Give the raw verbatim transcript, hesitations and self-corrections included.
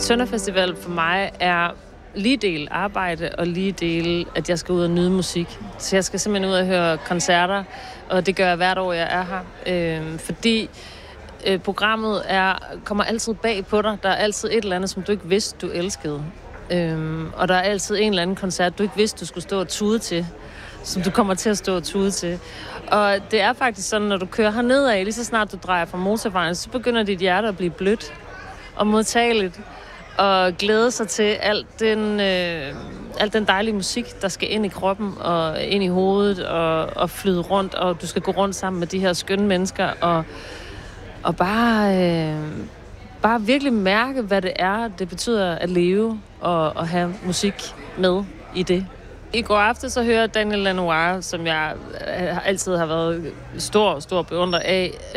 Tønder Festival for mig er lige del arbejde og lige del, at jeg skal ud og nyde musik. Så jeg skal simpelthen ud og høre koncerter, og det gør jeg hvert år, jeg er her. Øh, fordi øh, programmet er, kommer altid bag på dig. Der er altid et eller andet, som du ikke vidste, du elskede. Øh, og der er altid en eller anden koncert, du ikke vidste, du skulle stå og tude til, som du kommer til at stå og tude til. Og det er faktisk sådan, når du kører herned af, lige så snart du drejer fra motorvejen, så begynder dit hjerte at blive blødt og modtageligt, og glæde sig til alt den, øh, alt den dejlige musik, der skal ind i kroppen og ind i hovedet og, og flyde rundt, og du skal gå rundt sammen med de her skønne mennesker og, og bare, øh, bare virkelig mærke, hvad det er, det betyder at leve og, og have musik med i det. I går aften så hører Daniel Lanois, som jeg altid har været stor, stor beundrer af,